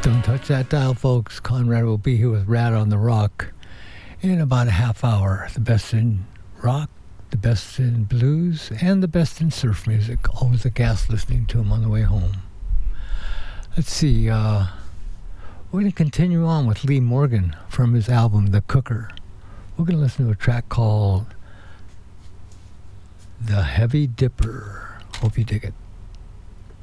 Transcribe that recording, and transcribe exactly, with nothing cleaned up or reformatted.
Don't touch that dial, folks. Conrad will be here with Rat on the Rock in about a half hour. The best in rock, the best in blues, and the best in surf music. Always a gas listening to him on the way home. Let's see. Uh, we're going to continue on with Lee Morgan from his album, The Cooker. We're going to listen to a track called The Heavy Dipper. Hope you dig it.